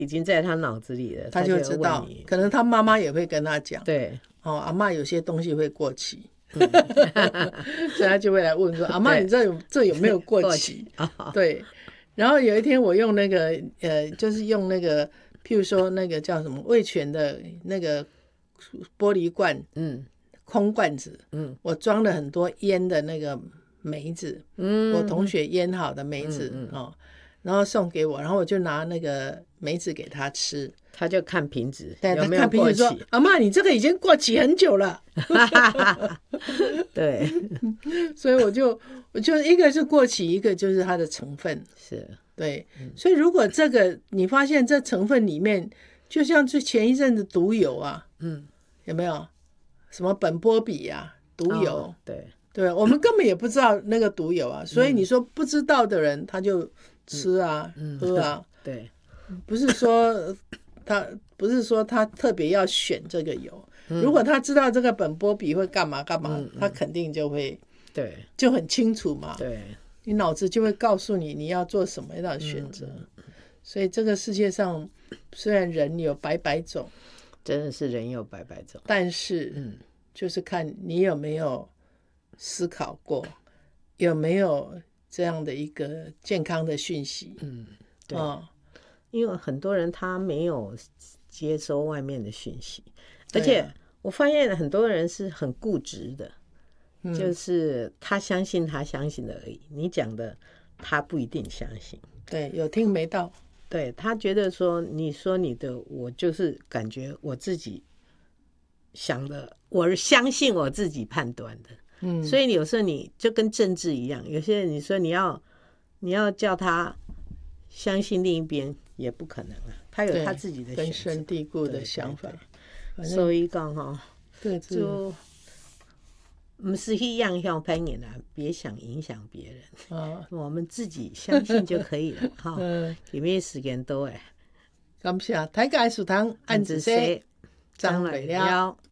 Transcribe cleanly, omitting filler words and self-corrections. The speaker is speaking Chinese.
已经在他脑子里了， 他就知道，可能他妈妈也会跟他讲， 对， 阿嬷有些东西会过期，所以他就会来问说，阿嬷你这有没有过期？对，然后有一天我用那个就是用那个譬如说那个叫什么味全的那个玻璃罐，空罐子，我装了很多腌的那个梅子，我同学腌好的梅子，然后送给我，然后我就拿那个梅子给他吃， 他就看瓶子， 对， 有没他看瓶子说：“阿嬷，你这个已经过期很久了。” 对， 所以我就一个是过期，一个就是它的成分， 是对，所以如果这个你发现这成分里面，就像最前一阵子毒油啊，有没有什么苯波比啊，毒油，对，我们根本也不知道那个毒油啊，所以你说不知道的人他就吃啊，喝啊， 对， 不是说他特别要选这个油，如果他知道这个苯波比会干嘛干嘛，他肯定就会， 对， 就很清楚嘛， 对， 你脑子就会告诉你你要做什么样的选择，所以这个世界上虽然人有百百种， 真的是人有百百种， 但是就是看你有没有思考过，有没有这样的一个健康的讯息， 对，因为很多人他没有接收外面的讯息，而且我发现很多人是很固执的，就是他相信他相信的而已，你讲的他不一定相信， 对，有听没到， 对，他觉得说你说你的，我就是感觉我自己想的，我相信我自己判断的，所以有时候你就跟政治一样，有些人你说你要叫他相信另一边也不可能啊，他有他自己的根深蒂固的想法， 所以讲哈， 对， 就不是去影响别人啊，别想影响别人，我们自己相信就可以了哈。里面时间多哎， 感谢大家收听，按子说张磊了。